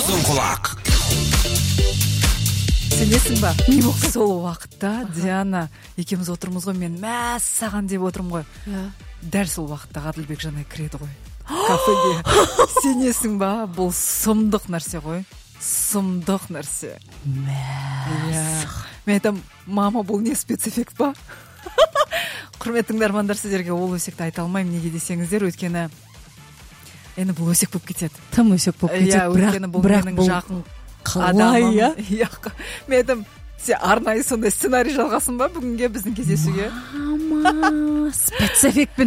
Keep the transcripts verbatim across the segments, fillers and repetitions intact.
Ұзын құлақ. Сенесің ба? Сол уақытта Диана екеуміз отырмыз ғой, мен мәс саған деп отырмын ғой. Дәл сол уақытта Ғаділбек Жанай кіреді ғой кафеге. Сенесің ба? Бұл сұмдық нәрсе ғой. Сұмдық нәрсе. Мәс. Мен айтам, мама, бұл не спецэффект ба? Құрметті тыңдармандар, сіздерге ол өсекті айта алмаймын, неге десеңіздер, өйткені енді бұл өсек болып кетеді. Тым өсек болып кетеді, бірақ бұл менің жақын адамым. Мен айтам, сен арнайы сондай сценарий жалғасын ба бүгінге біздің кездесуге? Мама, спецэффектпен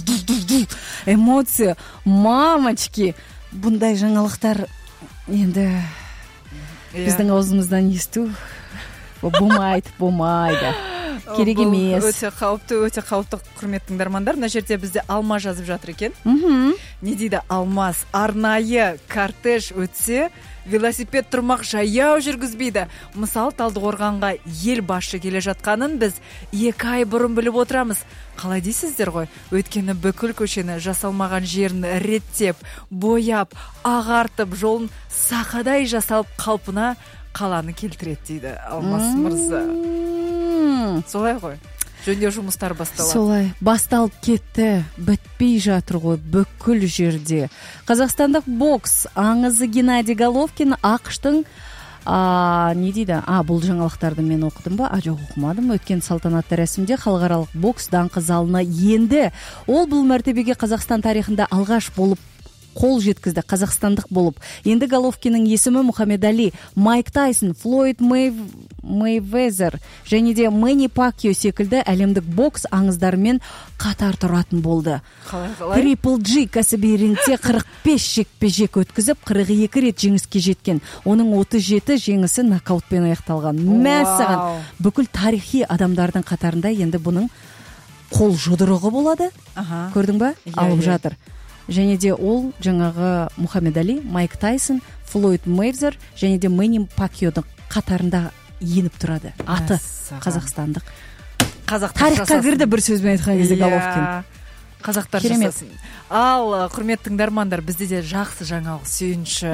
эмоция, мамочки. Бұндай жаңалықтар енді біздің аузымыздан есту болмайды, болмайды. Керек емес. Өте қауіпті, өте қауіпті, құрметті тыңдармандар. Мына жерде бізде Алма жазып жатыр екен. Не дейді Алмас? Арнайы кортеж өтсе, велосипед тұрмақ жаяу жүргізбейді. Мысал, Талдықорғанға ел басшы келе жатқанын біз екі ай бұрын біліп отырамыз. Қалай дейсіздер ғой? Өйткені бүкіл көшені жасалмаған жерін реттеп, бояп, ағартып, жолын сақадай жасалып қалпына қаланы келтіреді дейді Алмас мырза. Солай ғой. Жөндеу жұмыстары басталады. Солай. Басталып кетті. Бітпей жатыр ғой бүкіл жерде. Қазақстандық бокс аңызы Геннадий Головкин ақштың а не дейді? А, бұл жаңалықтарды мен оқыдым ба? А, жоқ, оқымадым. Өткен салтанатты рәсімде халықаралық бокс даңқы залына енді. Ол бұл мәртебеге Қазақстан тарихында алғаш болып қол жеткізді, қазақстандық болып. Енді Головкиннің есімі Мұхаммед Али, Майк Тайсон, Флойд Мейвезер және де Мэнни Пакьяо секілді әлемдік бокс аңыздарымен қатар тұратын болды. Трипл Джи кәсіби рингте қырық бес жекпе-жек өткізіп, қырық екі рет жеңіске жеткен. Оның отыз жеті жеңісі нокаутпен аяқталған. Мәссаған, бүкіл тарихи адамдардың қатарында енді бұның қол жұдырығы болады. Көрдің ба? Алып жатыр. Және де ол жаңағы Мұхаммед Али, Майк Тайсон, Флойд Мейвезер және де Мэнни Пакьяоның қатарында еніп тұрады. Аты қазақстандық. Тарихқа кірді, бір сөзбен айтқан кезде Головкин. Қазақтар жасасын. Ал, құрметті тыңдармандар, бізде де жақсы жаңалық сүйінші.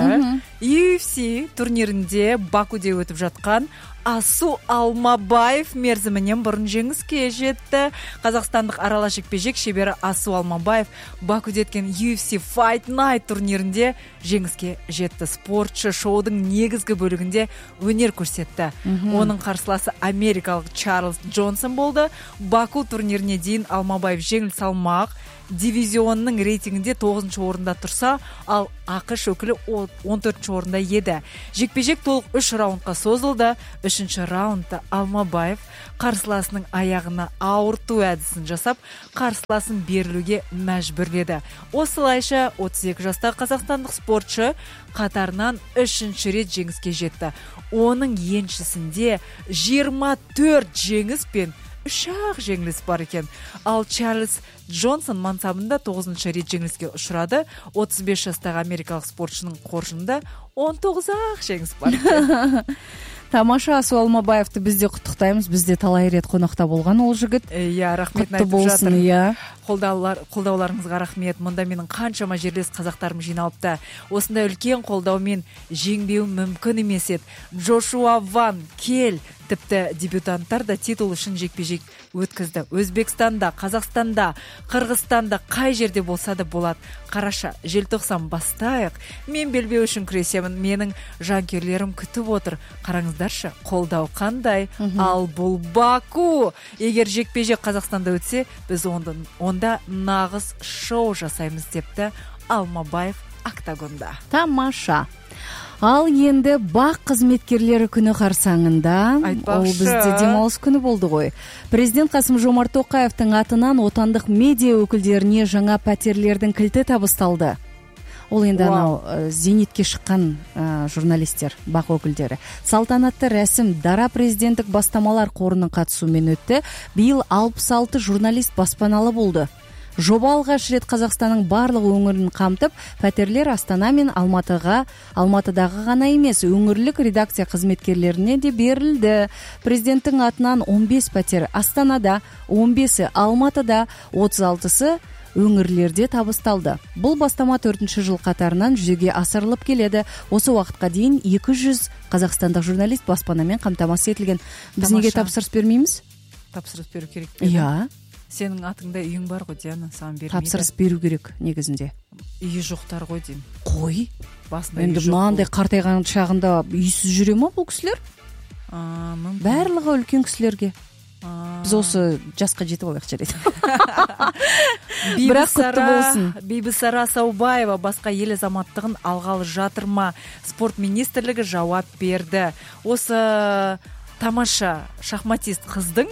ю эф си турнирінде Бакуде өтіп жатқан Асу Алмабаев мерзімінен бұрын жеңіске жетті. Қазақстандық аралас жекпе-жек шебері Асу Алмабаев Бакуде өткен ю эф си Fight Night турнирінде жеңіске жетті. Спортшы шоудың негізгі бөлігінде өнер көрсетті. Оның қарсыласы америкалық Чарльз Джонсон болды. Баку турниріне дейін Алмабаев жеңіл салмақ дивизионның рейтингінде тоғызыншы орында тұрса, ал ақш өкілі он төртінші орында еді. Жекпе-жек толық үш раундқа созылды. Үшінші раундта Алмабаев қарсыласының аяғына ауырту әдісін жасап, қарсыласын берілуге мәжбүрледі. Осылайша отыз екі жастағы қазақстандық спортшы қатарынан үшінші рет жеңіске жетті. Оның еншісінде жиырма төрт жеңіс пен үш-ақ жеңіліс бар екен. Ал Чарльз Джонсон мансабында тоғызыншы рет жеңіліске ұшырады. отыз бес жастағы америкалық спортшының қоржынында он тоғыз-ақ жеңіс бар екен. Тамаша. Асу Алмабаевты бізде құттықтаймыз. Бізде талай рет қонақта болған ол жігіт. Иә, рахмет айтып жатыр. Иә. Қолдаулар, қолдауларыңызға рахмет. Мұнда менің қаншама жерлес қазақтарым жиналыпты. Осындай үлкен қолдаумен жеңбеу мүмкін емес еді. Джошуа Ван Кел, тіпті дебютанттар да титул үшін жекпе-жек өткізді. Өзбекстанда, Қазақстанда, Қырғызстанда қай жерде болса да болады. Қараша, желтоқсан бастайық. Мен белбеу үшін күресемін. Менің жанкүйерлерім күтіп отыр. Қараңыздаршы, қолдау қандай? Ал бұл Баку. Егер жекпе-жек Қазақстанда өтсе, біз ондан онда нағыз шоу жасаймыз депті Алмабаев октагонда. Тамаша. Ал енді бақ қызметкерлері күні қарсаңында, ол бізде демалыс күні болды ғой. Президент Қасым-Жомарт Тоқаевтың атынан отандық медиа өкілдеріне жаңа пәтерлердің кілті табысталды. Ол енді анау зейнетке шыққан ә, журналистер, бақ өкілдері. Салтанатты рәсім Дара президенттік бастамалар қорының қатысуымен өтті. Биыл алпыс алты журналист баспаналы болды. Жоба алғаш рет Қазақстанның барлық өңірін қамтып, пәтерлер Астана мен Алматыға, Алматыдағы ғана емес, өңірлік редакция қызметкерлеріне де берілді. Президенттің атынан он бес пәтер Астанада, он бесі Алматыда, отыз алтысы өңірлерде табысталды. Бұл бастама төртінші жыл қатарынан жүзеге асырылып келеді. Осы уақытқа дейін екі жүз қазақстандық журналист баспанамен қамтамасыз етілген. Біз неге тапсырыс бермейміз? Тапсырыс беру керек. Иә. Сенің атыңда үйің бар ғой, Диана, саған бермейді. Тапсырыс беру керек негізінде. Үйі жоқтар ғой деймін. Қой. Басында енді мынандай қартайған шағында үйсіз жүре ма бұл кісілер? Барлығы үлкен кісілерге. Біз осы жасқа жетіп алайық жарайды. Бірақ құтты болсын. Бибісара Асаубаева басқа ел азаматтығын алғалы жатыр ма? Спорт министрлігі жауап берді. Осы тамаша шахматист қыздың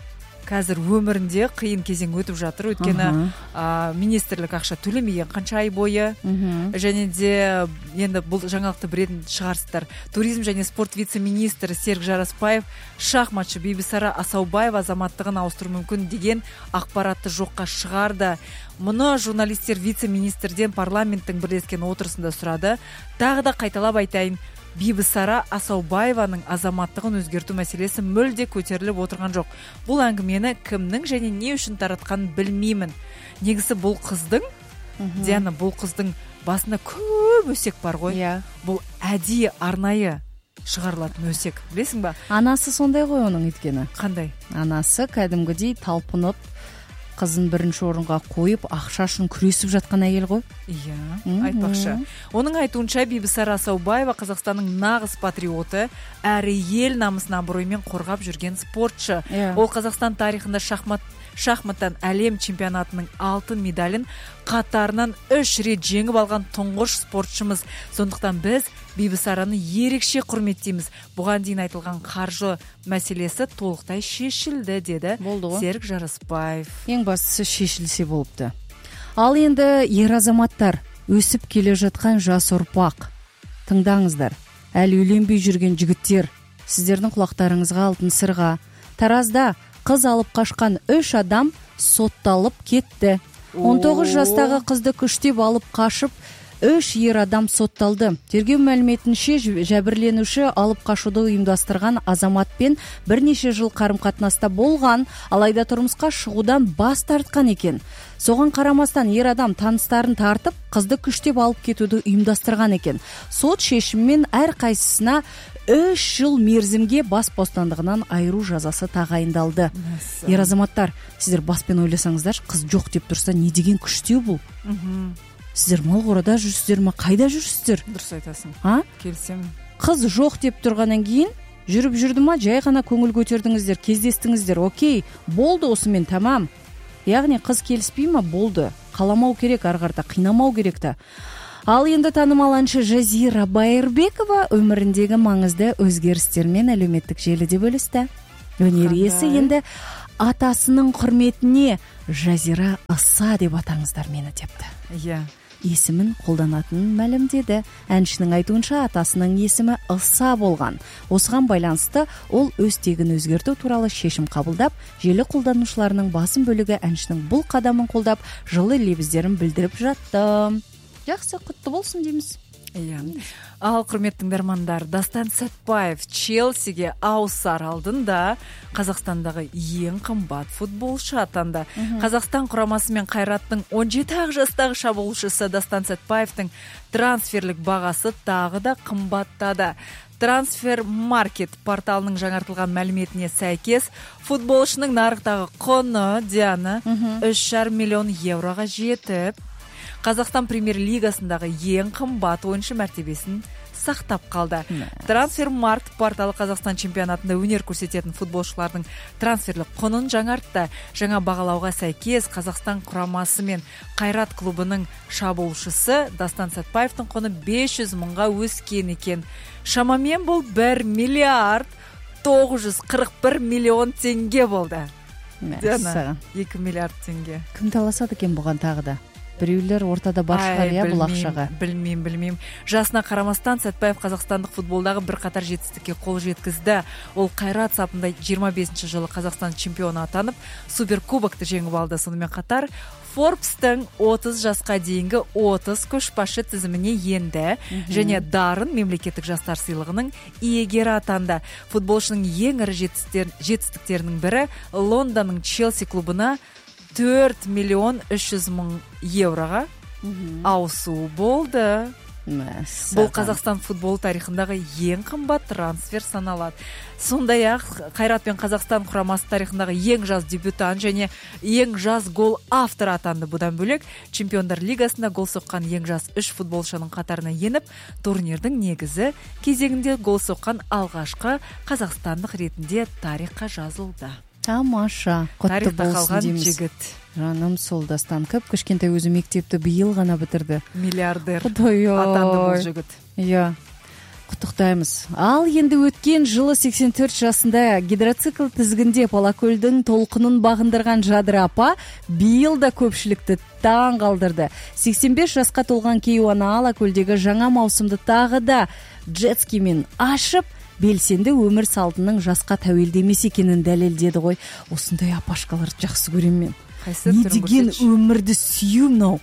қазір өмірінде қиын кезең өтіп жатыр. Өйткені министрлік ақша төлемеген қанша ай бойы. Және де енді бұл жаңалықты білетін шығарсыздар. Туризм және спорт вице-министрі Серік Жарасбаев шахматшы Бибісара Асаубаева азаматтығын ауыстыру мүмкін деген ақпаратты жоққа шығарды. Мұны журналистер вице-министрден парламенттің бірлескен отырысында сұрады. Тағы да қайталап айтайын, Бибісара Асаубаеваның азаматтығын өзгерту мәселесі мүлде көтеріліп отырған жоқ. Бұл әңгімені кімнің және не үшін таратқанын білмеймін. Негізі бұл қыздың, Диана, бұл қыздың басында көп өсек бар ғой. Бұл әдейі арнайы шығарылатын өсек, білесің ба? Анасы сондай ғой оның еткені. Қандай? Анасы кәдімгідей талпынып қызын бірінші орынға қойып, ақша үшін күресіп жатқан әйел ғой. Иә, айтпақшы. Оның айтуынша Бибісара Асаубаева Қазақстанның нағыз патриоты, әрі ел намысын абыроймен қорғап жүрген спортшы. Ол Қазақстан тарихында шахмат шахматтан әлем чемпионатының алтын медалін қатарынан үш рет жеңіп алған тұңғыш спортшымыз. Сондықтан біз Бибісараны ерекше құрметтейміз. Бұған дейін айтылған қаржы мәселесі толықтай шешілді, деді Серік Жарасбаев. Ең бастысы шешілсе болыпты. Ал енді ер азаматтар, өсіп келе жатқан жас ұрпақ. Тыңдаңыздар. Әлі үйленбей жүрген жігіттер, сіздердің құлақтарыңызға алтын сырға. Таразда қыз алып қашқан үш адам сотталып кетті. он тоғыз жастағы қызды күштеп алып қашып, үш ер адам сотталды. Тергеу мәліметінше жәбірленуші алып қашуды ұйымдастырған азаматпен бірнеше жыл қарым-қатынаста болған, алайда тұрмысқа шығудан бас тартқан екен. Соған қарамастан ер адам таныстарын тартып, қызды күштеп алып кетуді ұйымдастырған екен. Сот шешіммен әр қайсысына үш жыл мерзімге бас бостандығынан айыру жазасы тағайындалды. Ер азаматтар, сіздер баспен ойласаңыздар, қыз жоқ деп тұрса, не деген күштеу бұл? Сіздер мал қорада жүрсіздер ма? Қайда жүрсіздер? Дұрыс айтасың. А? Келсем. Қыз жоқ деп тұрғаннан кейін жүріп жүрді ма, жай ғана көңіл көтердіңіздер, кездестіңіздер. Окей, болды осымен, тамам. Яғни қыз келіспей ма? Болды. Қаламау керек, арғарда қинамау керек та. Ал енді танымал әнші Жазира Байырбекова өміріндегі маңызды өзгерістермен әлеуметтік желіде бөлісті. Өнер иесі енді атасының құрметіне Жазира Ыса деп атаңыздар мені депті. Иә. Есімін қолданатынын мәлімдеді. Әншінің айтуынша атасының есімі Ыса болған. Осыған байланысты ол өз тегін өзгерту туралы шешім қабылдап, желі қолданушыларының басым бөлігі әншінің бұл қадамын қолдап, жылы лебіздерін білдіріп жатты. Жақсы, құтты болсын дейміз. Иә. Ал құрметті тыңдармандар, Дастан Сәтбаев Челсиге ауысар алдында Қазақстандағы ең қымбат футболшы атанды. Қазақстан құрамасы мен Қайраттың он жеті жастағы шабуылшысы Дастан Сәтбаевтың трансферлік бағасы тағы да қымбаттады. Трансфермаркет порталының жаңартылған мәліметіне сәйкес, футболшының нарықтағы құны, Диана, үш жарым миллион евроға жетіп, Қазақстан премьер-лигасындағы ең қымбат ойыншы мәртебесін сақтап қалды. Трансфермаркет порталы Қазақстан чемпионатында өнер көрсететін футболшылардың трансферлік құнын жаңартты. Жаңа бағалауға сәйкес Қазақстан құрамасы мен Қайрат клубының шабуылшысы Дастан Сәтбаевтың құны бес жүз мыңға өскен екен. Шамамен бұл бір миллиард тоғыз жүз қырық бір миллион теңге болды. екі миллиард теңге. Кім таласады екен бұған тағы да? Біреулер ортада бар шығар, иә, бұл ақшаға. Білмеймін, білмеймін. Жасына қарамастан Сәтбаев қазақстандық футболдағы бір қатар жетістікке қол жеткізді. Ол Қайрат сапында жиырма бесінші жылы Қазақстан чемпионы атанып, суперкубокты жеңіп алды. Сонымен қатар Forbes-тың отыз жасқа дейінгі отыз көшбасшы тізіміне енді, және Дарын мемлекеттік жастар сыйлығының иегері атанды. Футболшының ең ірі жетістіктерінің бірі Лондонның Челси клубына төрт миллион үч жүз мың еврога ауысуу болду. Бұл Қазақстан футбол тарихындағы ең қымбат трансфер саналады. Сондай ақ Қайрат пен Қазақстан құрамасы тарихындағы ең жас дебютант және ең жас гол автор атанды. Бұдан бөлек Чемпиондар лигасында гол соққан ең жас үш футболшының қатарына еніп, турнирдің негізі кезегінде гол соққан алғашқы қазақстандық ретінде тарихқа жазылды. Тамаша, құтты болсын дейміз. Жігіт. Жаным сол дастан көп кішкентай өзі мектепті биыл ғана бітірді. Миллиардер атанды бұл жігіт. Иә, құттықтаймыз. Ал енді өткен жылы сексен төрт жасында гидроцикл тізгінде Алакөлдің толқынын бағындырған Жадыра апа биыл да көпшілікті таң қалдырды. сексен бес жасқа толған кейуана Алакөлдегі жаңа маусымды тағы да джетскимен ашып, белсенді өмір салтының жасқа тәуелді емес екенін дәлелдеді ғой. Осындай апашкаларды жақсы көремін мен. Не деген өмірді сүю мынау,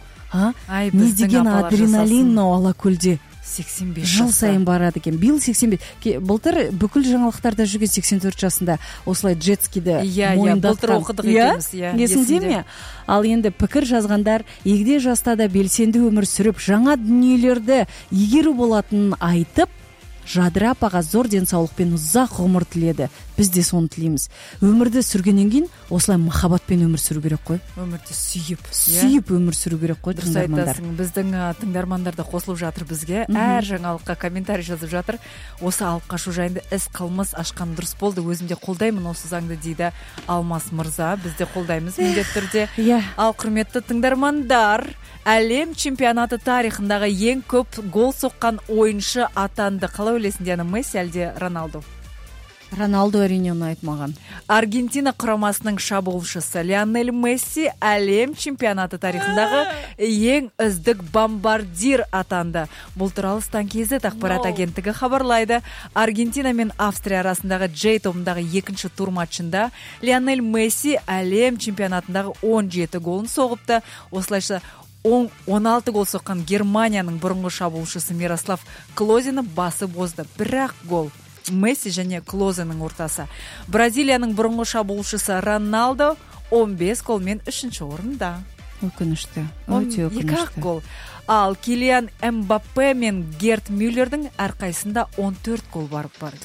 не деген адреналин мынау Алакөлде. сексен бес жыл сайын барады екен. Биыл сексен бес. Былтыр бүкіл жаңалықтарда жүрген сексен төрт жасында осылай джетскиді мойындатқан. Есіңде ме? Ал енді пікір жазғандар егде жаста да белсенді өмір сүріп, жаңа дүниелерді игеру болатынын айтып, Жадыра апаға зор денсаулық пен ұзақ ғұмыр тіледі. Біз де соны тілейміз. Өмірді сүргеннен кейін осылай махаббатпен өмір сүру керек қой. Өмірді сүйіп, сүйіп өмір сүру керек қой, тыңдармандар. Біздің тыңдармандар да қосылып жатыр бізге. Әр жаңалыққа комментарий жазып жатыр. Осы алып қашу жайында іс қылмыс ашқан дұрыс болды. Өзім де қолдаймын осы заңды дейді Алмас мырза. Біз де қолдаймыз міндетті түрде. Ал құрметті тыңдармандар, әлем чемпионаты тарихындағы ең көп гол соққан ойыншы атанды. Қалай ойлайсың, Диана, Месси әлде Роналду? Роналду әрине ұнайды маған. Аргентина құрамасының шабуылшысы Лионель Месси әлем чемпионаты тарихындағы ең үздік бомбардир атанды. Бұл туралы Стан кз ақпарат агенттігі хабарлайды. Аргентина мен Австрия арасындағы Джей тобындағы екінші тур матчында Лионель Месси әлем чемпионатындағы он жеті голын соғыпты. Осылайша он алты гол соққан Германияның бұрынғы шабуылшысы Мирослав Клозені басы бозды. Бірақ гол Месси және Клозенің ортасы. Бразилияның бұрынғы шабуылшысы Роналдо он бес голмен үшінші орында. Өкінішті, өте өкінішті. Екі ақ гол. Ал Килиан Мбаппе мен Герт Мюллердің әрқайсында он төрт гол барып бар.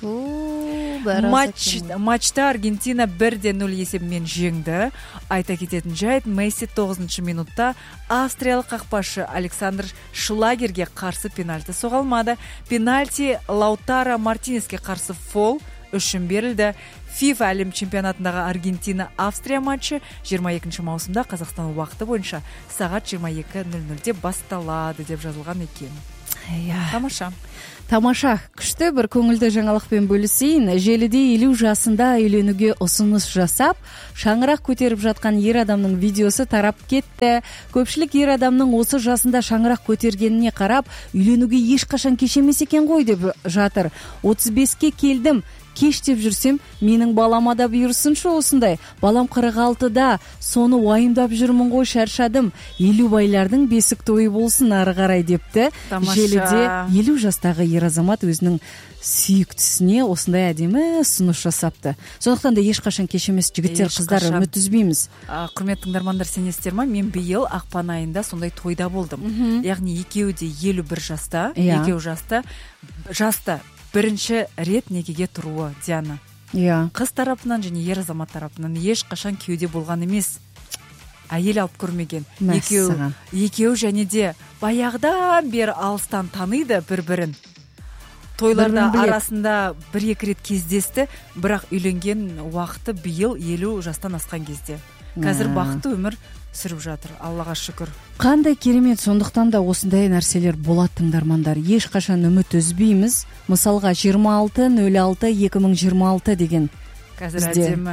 Матч, матчта Аргентина бір де нөл есебімен жеңді. Айта кететін жайт, Месси тоғызыншы минутта австриялық қақпашы Александр Шлагерге қарсы пенальті соғалмады. Пенальти Лаутаро Мартинеске қарсы фол үшін берілді. FIFA әлем чемпионатындағы Аргентина-Австрия матчы жиырма екінші маусымда Қазақстан уақыты бойынша сағат жиырма екі нөл нөлде басталады деп жазылған екен. Тамаша. Тамаша, күшті бір көңілді жаңалықпен бөлісейін. Желіде елу жасында үйленуге ұсыныс жасап, шаңырақ көтеріп жатқан ер адамның видеосы тарап кетті. Көпшілік ер адамның осы жасында шаңырақ көтергеніне қарап, үйленуге ешқашан кеш емес екен ғой деп жатыр. отыз беске келдім. Кеш деп жүрсем, менің балама да бұйырсыншы осындай. Балам қырық алтыда, соны уайымдап жүрмін ғой, шаршадым. Елу байлардың бесік тойы болсын ары қарай депті. Желіде елу жастағы ер азамат өзінің сүйіктісіне осындай әдемі ұсыныс жасапты. Сондықтан да ешқашан кеш емес, жігіттер, қыздар, үміт үзбейміз. Құрметті тыңдармандар, сенесіздер ме? Мен биыл ақпан айында сондай тойда болдым. Яғни екеуі де елу бір жаста, екеуі жаста, жаста бірінші рет некеге тұруы, Диана. Иә. Қыз тарапынан және ер азамат тарапынан ешқашан кеуде болған емес. Әйел алып көрмеген. Екеу, екеу және де баяғыдан бері алыстан таниды бір-бірін. Тойларда арасында бір-екі рет кездесті, бірақ үйленген уақыты биыл елу жастан асқан кезде. Қазір бақытты өмір сүріп жатыр, Аллаға шүкір. Қандай керемет, сондықтан да осындай нәрселер болады, тыңдармандар. Ешқашан үміт үзбейміз. Мысалға жиырма алты нөл алты екі мың жиырма алты деген қазір әдемі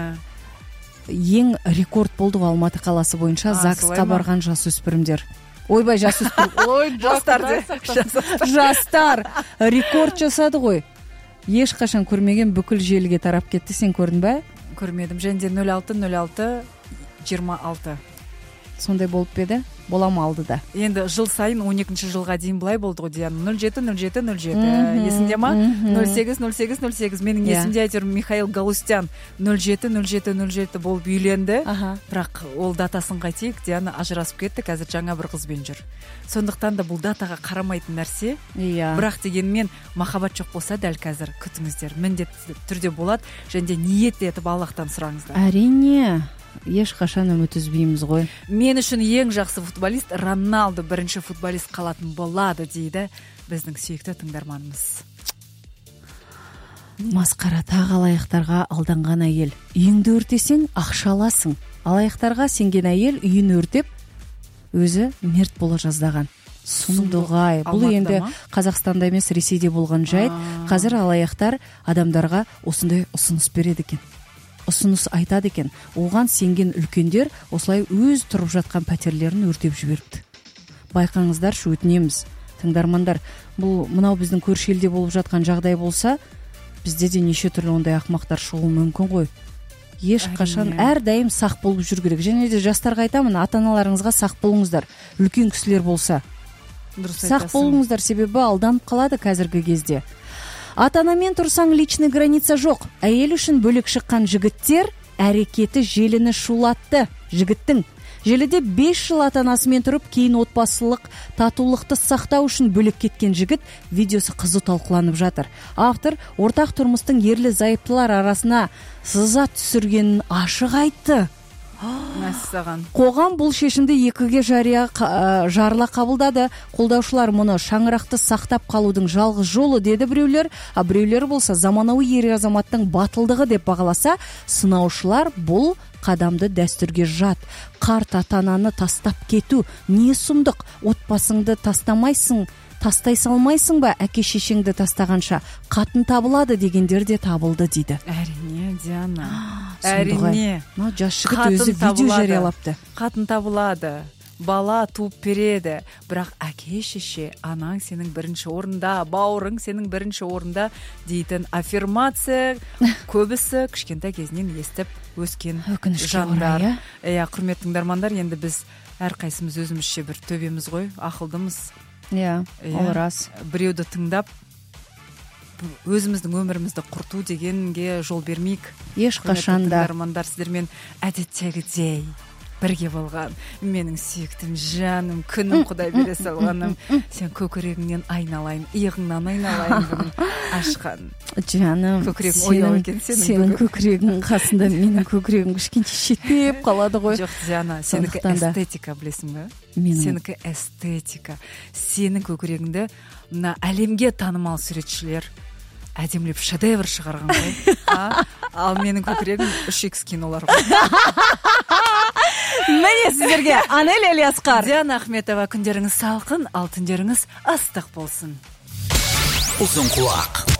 ең рекорд болды Алматы қаласы бойынша ЗАГСқа барған жасөспірімдер. Ойбай, жасөспірім. Ой, жастар де. Жастар рекорд жасады ғой. Ешқашан көрмеген, бүкіл желіге тарап кетті. Сен көрдің бе? Көрмедім. Және де нөл алты нөл алты жиырма алты. Сондай болып беді? бола ма алдыда? Енді жыл сайын он екінші жылға дейін былай болды ғой, Диана. нөл жеті нөл жеті нөл жеті есіңде ма? нөл сегіз нөл сегіз нөл сегіз менің есімде әйтеуір Михаил Галустян нөл жеті нөл жеті нөл жеті болып үйленді. Бірақ ол датасын қайтейік, Диана ажырасып кетті, қазір жаңа бір қызбен жүр. Сондықтан да бұл датаға қарамайтын нәрсе. Бірақ дегенмен махаббат жоқ болса дәл қазір күтіңіздер. Міндетті түрде болады, және де ниет етіп Аллахтан сұраңыздар. Әрине, ешқашан үміт үзбейміз ғой. Мен үшін ең жақсы футболист Роналдо бірінші футболист қалатын болады дейді біздің сүйікті тыңдарманымыз. Масқара, тағы алаяқтарға алданған әйел. Үйіңді өртесең ақша аласың. Алаяқтарға сенген әйел үйін өртеп өзі мерт бола жаздаған. Сұмдығай. Бұл енді Қазақстанда емес, Ресейде болған жайт. Қазір алаяқтар адамдарға осындай ұсыныс береді екен. Ұсыныс айтады екен. Оған сенген үлкендер осылай өз тұрып жатқан пәтерлерін өртеп жіберіпті. Байқаңыздаршы, өтінеміз. Тыңдармандар, бұл мынау біздің көрші елде болып жатқан жағдай болса, бізде де неше түрлі ондай ақмақтар шығуы мүмкін ғой. Ешқашан әрдайым сақ болып жүр керек. Және де жастарға айтамын, ата-аналарыңызға сақ болыңыздар. Үлкен кісілер болса. Сақ болыңыздар, себебі алданып қалады қазіргі кезде. Ата-анамен тұрсаң личный граница жоқ. Әйел үшін бөлек шыққан жігіттер әрекеті желіні шулатты. Жігіттің желіде бес жыл ата-анасымен тұрып, кейін отбасылық татулықты сақтау үшін бөлек кеткен жігіт видеосы қызу талқыланып жатыр. Автор ортақ тұрмыстың ерлі зайыптылар арасына сызат түсіргенін ашық айтты. Мәссаған. Қоғам бұл шешімді екіге жария жарыла қабылдады. Қолдаушылар мұны шаңырақты сақтап қалудың жалғыз жолы деді біреулер, а біреулер болса заманауи ер азаматтың батылдығы деп бағаласа, сынаушылар бұл қадамды дәстүрге жат. Қарт ата-ананы тастап кету не сұмдық? Отбасыңды тастамайсың, тастай салмайсың ба? Әке шешеңді тастағанша қатын табылады дегендер де табылды дейді. Әрине, Диана. Әрине. Мына жас жігіт өзі видео жариялапты. Қатын табылады. Бала туып береді. Бірақ әке шеше, анаң сенің бірінші орында, бауырың сенің бірінші орында дейтін аффирмация көбісі кішкентай кезінен естіп өскен жандар. Иә, құрметті тыңдармандар, енді біз әрқайсымыз өзімізше бір төбеміз ғой, ақылдымыз. Иә, ол рас. Біреуді тыңдап өзіміздің өмірімізді құрту дегенге жол бермейік. Ешқашанда. Тыңдармандар, сіздермен әдеттегідей бірге болған менің сүйіктім жаным, күнім, Құдай бере салғаным, сен көкірегіңнен айналайын, иығыңнан айналайын бүгін ашқан. Жаным, көкірегің ояу екен сенің. Сенің көкірегің қасында менің көкірегім кішкенше шеттеп қалады ғой. Жоқ, Диана, сенікі эстетика, білесің бе? Сенікі эстетика. Сенің көкірегіңді мына әлемге танымал суретшілер әдемілеп шедевр шығарған ғой. Ал менің көкірегім үш икс кинолар ғой. Міне сіздерге Анель Ильясқар, Диана Ахметова. Күндеріңіз салқын, ал түндеріңіз ыстық болсын. Ұзын құлақ.